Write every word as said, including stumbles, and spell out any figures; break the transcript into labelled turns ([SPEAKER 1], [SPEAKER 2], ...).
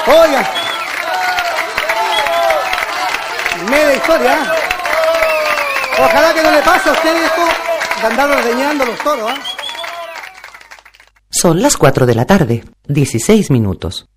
[SPEAKER 1] Oigan. Media historia, ¿eh? Ojalá que no le pase a usted esto de andar ordeñando los toros, ¿eh?
[SPEAKER 2] Son las cuatro de la tarde, dieciséis minutos.